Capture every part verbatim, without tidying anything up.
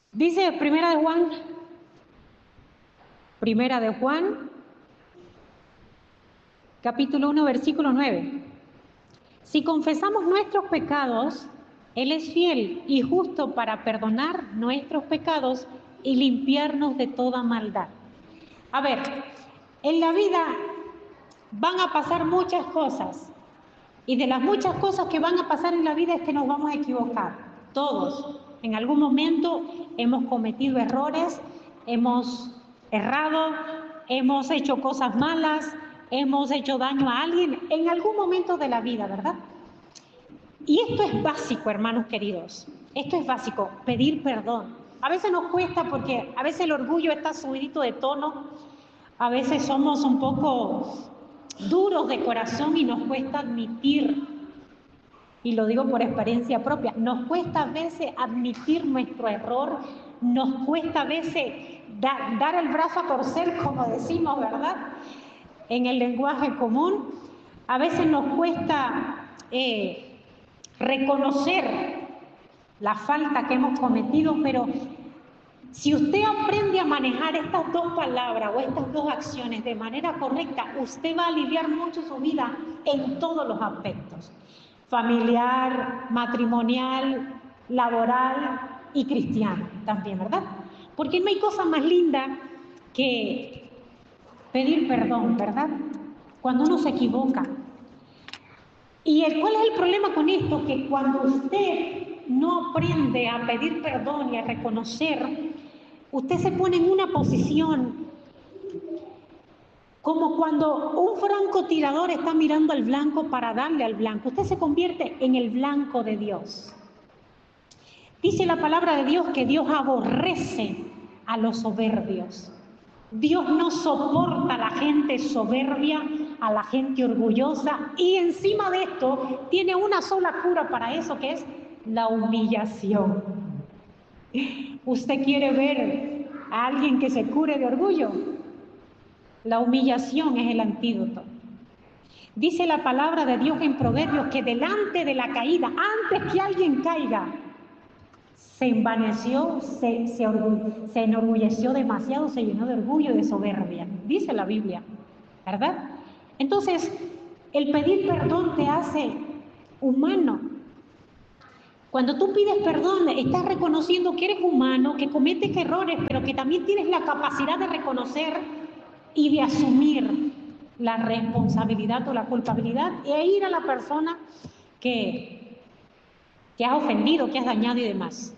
Dice Primera de Juan, Primera de Juan, capítulo uno, versículo nueve. Si confesamos nuestros pecados, Él es fiel y justo para perdonar nuestros pecados y limpiarnos de toda maldad. A ver, en la vida van a pasar muchas cosas, y de las muchas cosas que van a pasar en la vida es que nos vamos a equivocar, todos. En algún momento hemos cometido errores, hemos errado, hemos hecho cosas malas, hemos hecho daño a alguien, en algún momento de la vida, ¿verdad? Y esto es básico, hermanos queridos, esto es básico, pedir perdón. A veces nos cuesta porque a veces el orgullo está subidito de tono, a veces somos un poco duros de corazón y nos cuesta admitir, y lo digo por experiencia propia, nos cuesta a veces admitir nuestro error, nos cuesta a veces da, dar el brazo a torcer, como decimos, ¿verdad? En el lenguaje común, a veces nos cuesta eh, reconocer la falta que hemos cometido, pero si usted aprende a manejar estas dos palabras o estas dos acciones de manera correcta, usted va a aliviar mucho su vida en todos los aspectos: familiar, matrimonial, laboral y cristiano también, ¿verdad? Porque no hay cosa más linda que pedir perdón, ¿verdad? Cuando uno se equivoca. ¿Y el, cuál es el problema con esto? Que cuando usted no aprende a pedir perdón y a reconocer, usted se pone en una posición como cuando un francotirador está mirando al blanco para darle al blanco. Usted se convierte en el blanco de Dios. Dice la palabra de Dios que Dios aborrece a los soberbios. Dios no soporta a la gente soberbia, a la gente orgullosa, y encima de esto tiene una sola cura para eso, que es la humillación. ¿Usted quiere ver a alguien que se cure de orgullo? La humillación es el antídoto. Dice la palabra de Dios en Proverbios que delante de la caída, antes que alguien caiga, se envaneció, se, se, orgu- se enorgulleció demasiado, se llenó de orgullo y de soberbia. Dice la Biblia, ¿verdad? Entonces, el pedir perdón te hace humano. Cuando tú pides perdón, estás reconociendo que eres humano, que cometes errores, pero que también tienes la capacidad de reconocer y de asumir la responsabilidad o la culpabilidad e ir a la persona que, que has ofendido, que has dañado y demás.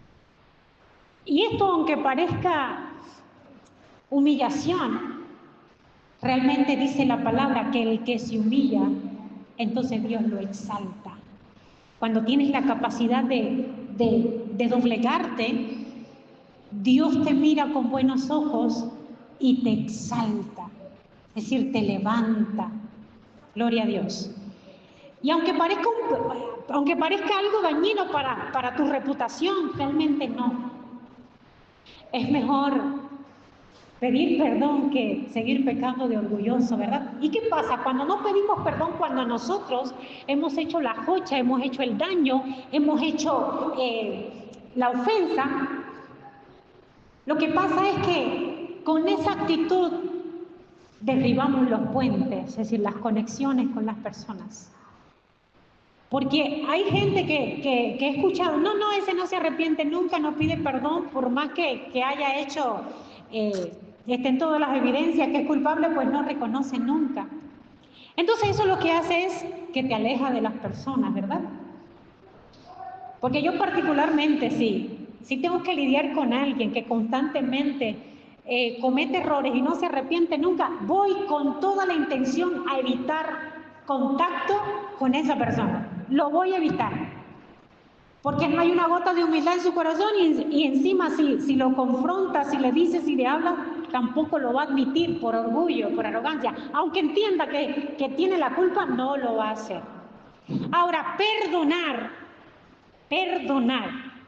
Y esto, aunque parezca humillación, realmente dice la palabra que el que se humilla, entonces Dios lo exalta. Cuando tienes la capacidad de, de, de doblegarte, Dios te mira con buenos ojos y te exalta, es decir, te levanta. Gloria a Dios. Y aunque parezca, un, aunque parezca algo dañino para, para tu reputación, realmente no. Es mejor pedir perdón que seguir pecando de orgulloso, ¿verdad? ¿Y qué pasa? Cuando no pedimos perdón, cuando nosotros hemos hecho la jocha, hemos hecho el daño, hemos hecho eh, la ofensa, lo que pasa es que con esa actitud derribamos los puentes, es decir, las conexiones con las personas. Porque hay gente que, que, que he escuchado, no, no, ese no se arrepiente nunca, no pide perdón, por más que, que haya hecho, eh, estén todas las evidencias que es culpable, pues no reconoce nunca. Entonces eso lo que hace es que te aleja de las personas, ¿verdad? Porque yo particularmente sí, sí tengo que lidiar con alguien que constantemente eh, comete errores y no se arrepiente nunca, voy con toda la intención a evitar contacto con esa persona. Lo voy a evitar, porque no hay una gota de humildad en su corazón y, y encima si, si lo confrontas, si le dices, si le hablas, tampoco lo va a admitir por orgullo, por arrogancia. Aunque entienda que, que tiene la culpa, no lo va a hacer. Ahora, perdonar, perdonar.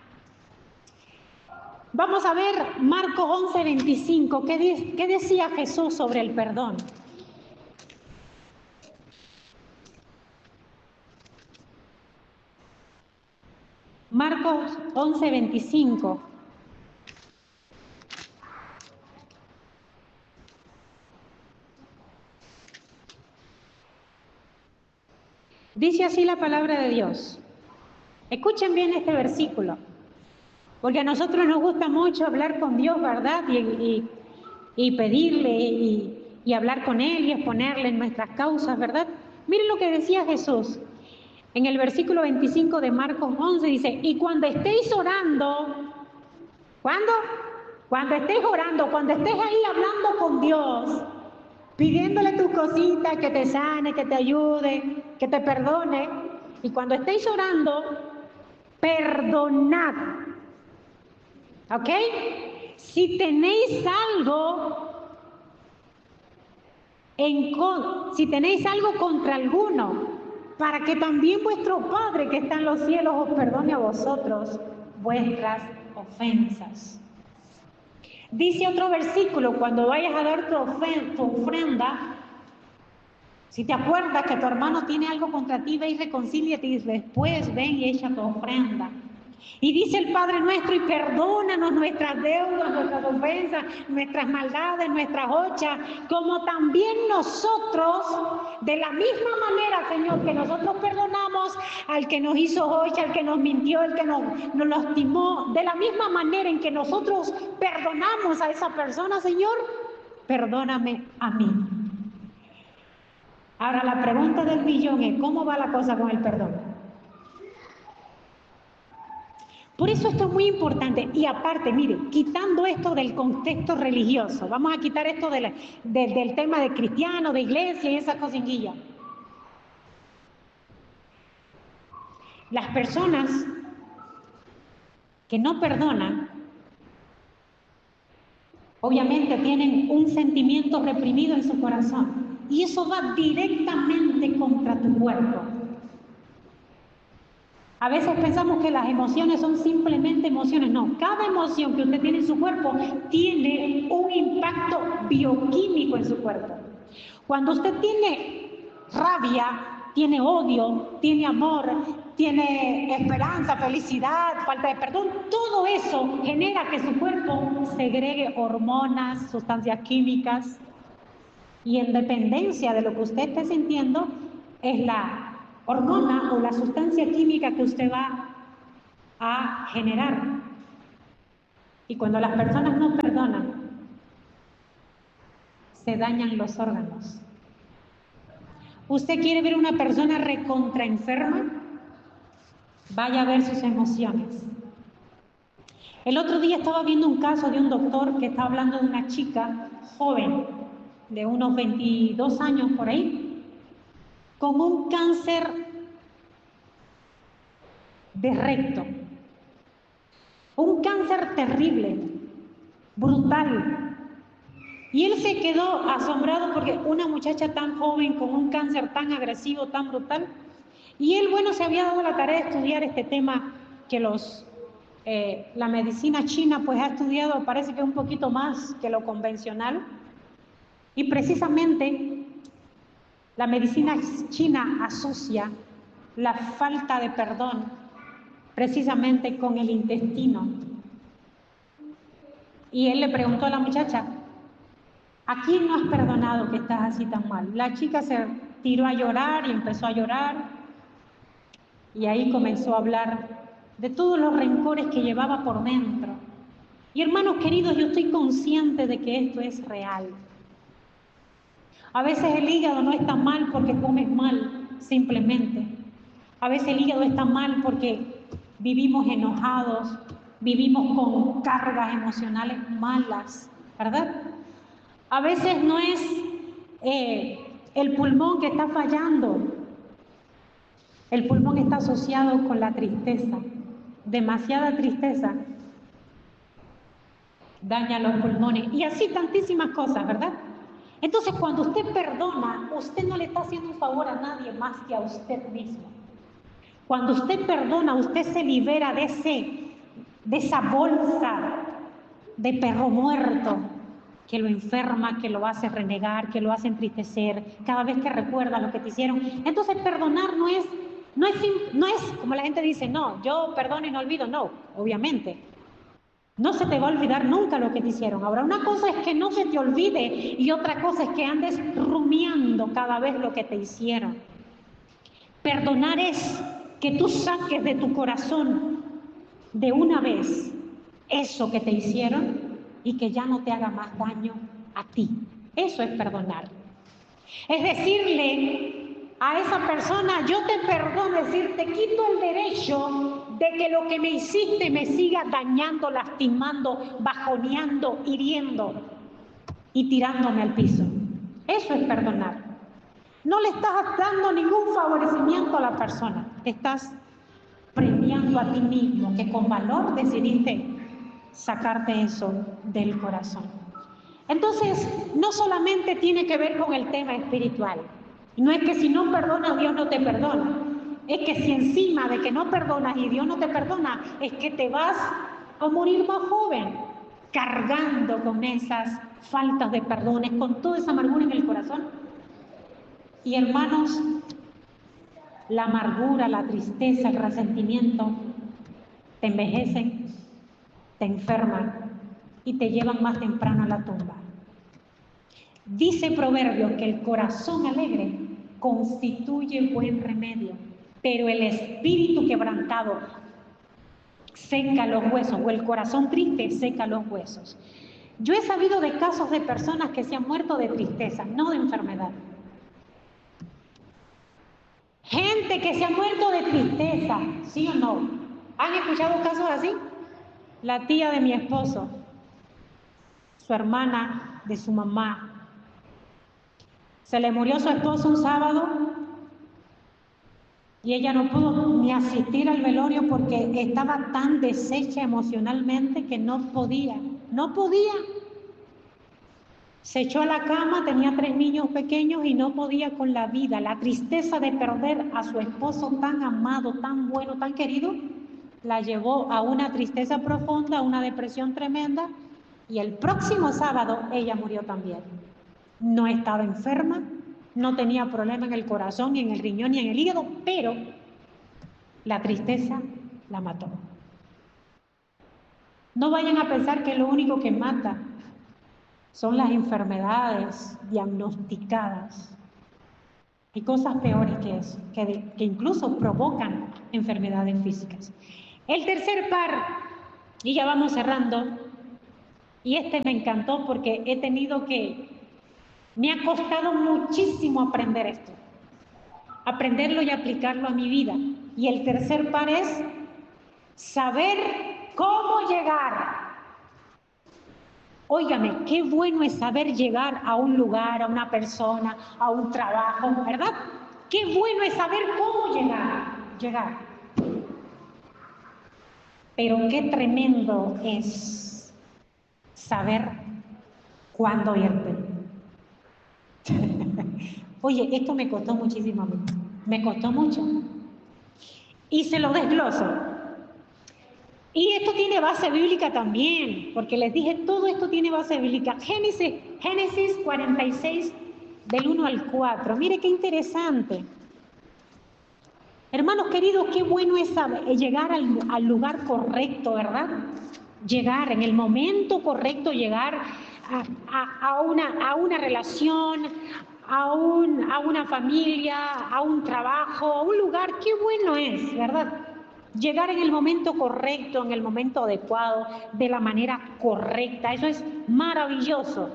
Vamos a ver Marcos once, veinticinco, ¿qué, de, ¿qué decía Jesús sobre el perdón? Marcos once, veinticinco. Dice así la palabra de Dios. Escuchen bien este versículo, porque a nosotros nos gusta mucho hablar con Dios, ¿verdad? Y, y, y pedirle y, y hablar con Él y exponerle en nuestras causas, ¿verdad? Miren lo que decía Jesús. En el versículo veinticinco de Marcos once dice, y cuando estéis orando, ¿cuándo? Cuando estés orando, cuando estés ahí hablando con Dios, pidiéndole tus cositas, que te sane, que te ayude, que te perdone, y cuando estéis orando, perdonad. ¿Ok? Si tenéis algo en con, si tenéis algo contra alguno, para que también vuestro Padre que está en los cielos os perdone a vosotros vuestras ofensas. Dice otro versículo, cuando vayas a dar tu, ofen- tu ofrenda, si te acuerdas que tu hermano tiene algo contra ti, ve y reconcíliate y después ven y echa tu ofrenda. Y dice el Padre nuestro, y perdónanos nuestras deudas, nuestras ofensas, nuestras maldades, nuestras hochas, como también nosotros, de la misma manera, Señor, que nosotros perdonamos al que nos hizo hocha, al que nos mintió, al que nos, nos lastimó, de la misma manera en que nosotros perdonamos a esa persona, Señor, perdóname a mí. Ahora la pregunta del millón es, ¿cómo va la cosa con el perdón? Por eso esto es muy importante. Y aparte, mire, quitando esto del contexto religioso, vamos a quitar esto de la, de, del tema de cristiano, de iglesia y esa cosinguilla. Las personas que no perdonan, obviamente tienen un sentimiento reprimido en su corazón. Y eso va directamente contra tu cuerpo. A veces pensamos que las emociones son simplemente emociones. No, cada emoción que usted tiene en su cuerpo tiene un impacto bioquímico en su cuerpo. Cuando usted tiene rabia, tiene odio, tiene amor, tiene esperanza, felicidad, falta de perdón, todo eso genera que su cuerpo segregue hormonas, sustancias químicas. Y en dependencia de lo que usted esté sintiendo, es la hormona o la sustancia química que usted va a generar. Y cuando las personas no perdonan, se dañan los órganos. ¿Usted quiere ver una persona recontra enferma? Vaya a ver sus emociones. El otro día estaba viendo un caso de un doctor que estaba hablando de una chica joven, de unos veintidós años por ahí, con un cáncer de recto, un cáncer terrible, brutal. Y él se quedó asombrado porque una muchacha tan joven con un cáncer tan agresivo, tan brutal, y él, bueno, se había dado la tarea de estudiar este tema que los, eh, la medicina china pues ha estudiado, parece que un poquito más que lo convencional, y precisamente la medicina china asocia la falta de perdón precisamente con el intestino. Y él le preguntó a la muchacha, ¿a quién no has perdonado que estás así tan mal? La chica se tiró a llorar y empezó a llorar, y ahí comenzó a hablar de todos los rencores que llevaba por dentro. Y hermanos queridos, yo estoy consciente de que esto es real. A veces el hígado no está mal porque comes mal, simplemente. A veces el hígado está mal porque vivimos enojados, vivimos con cargas emocionales malas, ¿verdad? A veces no es eh, el pulmón que está fallando. El pulmón está asociado con la tristeza. Demasiada tristeza daña los pulmones. Y así tantísimas cosas, ¿verdad? Entonces, cuando usted perdona, usted no le está haciendo un favor a nadie más que a usted mismo. Cuando usted perdona, usted se libera de, ese, de esa bolsa de perro muerto que lo enferma, que lo hace renegar, que lo hace entristecer, cada vez que recuerda lo que te hicieron. Entonces, perdonar no es, no es, no es como la gente dice, no, yo perdono y no olvido. No, obviamente. No se te va a olvidar nunca lo que te hicieron. Ahora, una cosa es que no se te olvide y otra cosa es que andes rumiando cada vez lo que te hicieron. Perdonar es que tú saques de tu corazón de una vez eso que te hicieron y que ya no te haga más daño a ti. Eso es perdonar. Es decirle a esa persona, yo te perdono, es decir, te quito el derecho de que lo que me hiciste me siga dañando, lastimando, bajoneando, hiriendo y tirándome al piso. Eso es perdonar. No le estás dando ningún favorecimiento a la persona, te estás premiando a ti mismo, que con valor decidiste sacarte eso del corazón. Entonces, no solamente tiene que ver con el tema espiritual. No es que si no perdonas, Dios no te perdona. Es que si encima de que no perdonas y Dios no te perdona, es que te vas a morir más joven, cargando con esas faltas de perdones, con toda esa amargura en el corazón. Y hermanos, la amargura, la tristeza, el resentimiento te envejecen, te enferman y te llevan más temprano a la tumba. Dice Proverbio que el corazón alegre constituye buen remedio, pero el espíritu quebrantado seca los huesos, o el corazón triste seca los huesos. Yo he sabido de casos de personas que se han muerto de tristeza, no de enfermedad. Gente que se ha muerto de tristeza, ¿sí o no? ¿Han escuchado casos así? La tía de mi esposo, su hermana de su mamá. Se le murió su esposo un sábado y ella no pudo ni asistir al velorio porque estaba tan deshecha emocionalmente que no podía, no podía. Se echó a la cama, tenía tres niños pequeños y no podía con la vida. La tristeza de perder a su esposo tan amado, tan bueno, tan querido, la llevó a una tristeza profunda, a una depresión tremenda, y el próximo sábado ella murió también. No estaba enferma, no tenía problema en el corazón, ni en el riñón, ni en el hígado, pero la tristeza la mató. No vayan a pensar que lo único que mata son las enfermedades diagnosticadas. Hay cosas peores que eso, que, de, que incluso provocan enfermedades físicas. El tercer par, y ya vamos cerrando, y este me encantó porque he tenido que, me ha costado muchísimo aprender esto, aprenderlo y aplicarlo a mi vida. Y el tercer par es saber cómo llegar. Óigame, qué bueno es saber llegar a un lugar, a una persona, a un trabajo, ¿verdad? Qué bueno es saber cómo llegar, llegar. Pero qué tremendo es saber cuándo irte. Oye, esto me costó muchísimo a mí, me costó mucho. Y se lo desgloso. Y esto tiene base bíblica también, porque les dije, todo esto tiene base bíblica. Génesis, Génesis cuarenta y seis, del uno al cuatro. Mire qué interesante. Hermanos queridos, qué bueno es saber, llegar al, al lugar correcto, ¿verdad? Llegar en el momento correcto, llegar a, a, a, una, a una relación, a, un, a una familia, a un trabajo, a un lugar. Qué bueno es, ¿verdad? Llegar en el momento correcto, en el momento adecuado, de la manera correcta. Eso es maravilloso.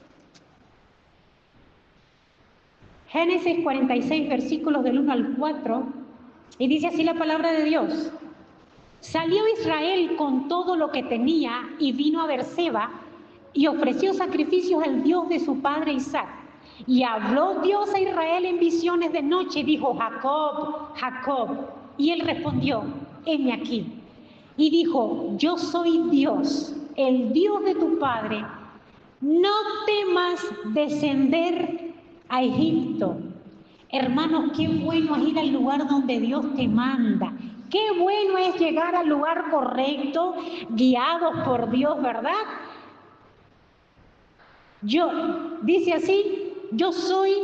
Génesis cuarenta y seis, versículos del uno al cuatro, y dice así la palabra de Dios. Salió Israel con todo lo que tenía y vino a Berseba y ofreció sacrificios al Dios de su padre Isaac. Y habló Dios a Israel en visiones de noche y dijo, Jacob, Jacob. Y él respondió, heme aquí. Y dijo, yo soy Dios, el Dios de tu padre. No temas descender a Egipto. Hermanos, qué bueno es ir al lugar donde Dios te manda. Qué bueno es llegar al lugar correcto, guiados por Dios, ¿verdad? Yo, dice así, yo soy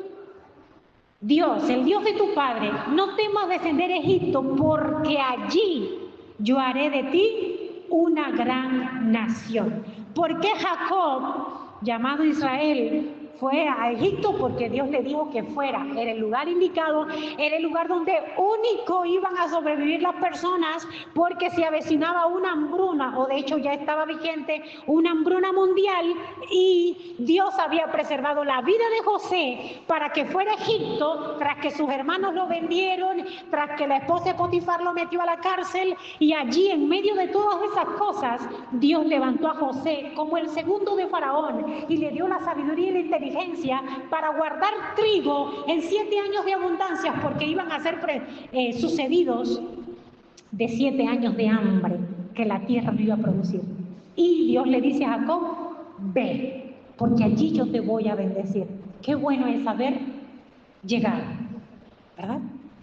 Dios, el Dios de tu padre. No temas descender a Egipto, porque allí yo haré de ti una gran nación. Porque Jacob, llamado Israel, fue a Egipto porque Dios le dijo que fuera. Era el lugar indicado, era el lugar donde único iban a sobrevivir las personas porque se avecinaba una hambruna, o de hecho ya estaba vigente una hambruna mundial, y Dios había preservado la vida de José para que fuera a Egipto tras que sus hermanos lo vendieron, tras que la esposa de Potifar lo metió a la cárcel, y allí en medio de todas esas cosas Dios levantó a José como el segundo de Faraón y le dio la sabiduría y la inteligencia para guardar trigo en siete años de abundancia, porque iban a ser pre, eh, sucedidos de siete años de hambre que la tierra no iba a producir. Y Dios le dice a Jacob: ve, porque allí yo te voy a bendecir. Qué bueno es saber llegar, ¿verdad?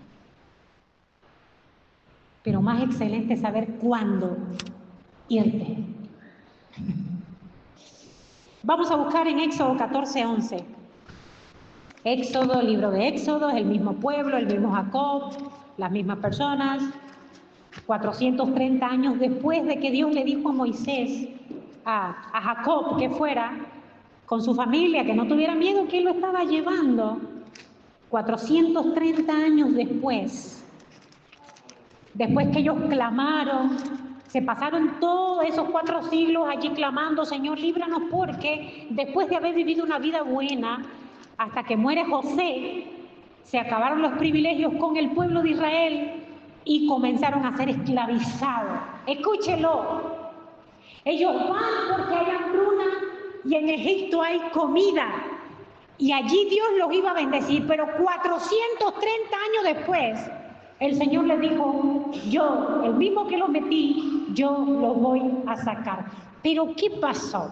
Pero más excelente es saber cuándo irte. Vamos a buscar en Éxodo catorce, once. Éxodo, libro de Éxodo, es el mismo pueblo, el mismo Jacob, las mismas personas. cuatrocientos treinta años después de que Dios le dijo a Moisés, a, a Jacob, que fuera con su familia, que no tuviera miedo, que él lo estaba llevando. cuatrocientos treinta años después, después que ellos clamaron, se pasaron todos esos cuatro siglos allí clamando: Señor, líbranos, porque después de haber vivido una vida buena, hasta que muere José, se acabaron los privilegios con el pueblo de Israel y comenzaron a ser esclavizados. Escúchelo. Ellos van porque hay hambruna y en Egipto hay comida. Y allí Dios los iba a bendecir, pero cuatrocientos treinta años después, el Señor les dijo: yo, el mismo que los metí, yo los voy a sacar. Pero ¿qué pasó?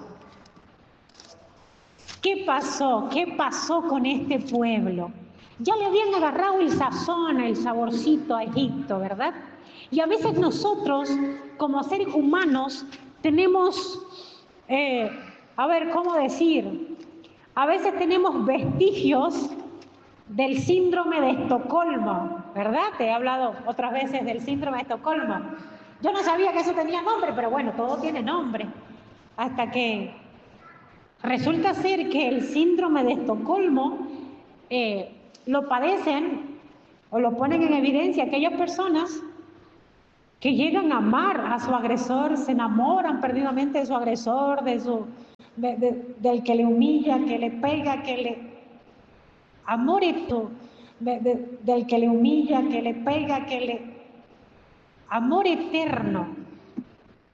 ¿Qué pasó? ¿Qué pasó con este pueblo? Ya le habían agarrado el sazón, el saborcito a Egipto, ¿verdad? Y a veces nosotros, como seres humanos, tenemos, eh, a ver, ¿cómo decir? A veces tenemos vestigios del síndrome de Estocolmo, ¿verdad? Te he hablado otras veces del síndrome de Estocolmo. Yo no sabía que eso tenía nombre, pero bueno, todo tiene nombre. Hasta que resulta ser que el síndrome de Estocolmo eh, lo padecen o lo ponen en evidencia aquellas personas que llegan a amar a su agresor, se enamoran perdidamente de su agresor, de su, de, de, del que le humilla, que le pega, que le... Amor esto, de, de, del que le humilla, que le pega, que le... Amor eterno.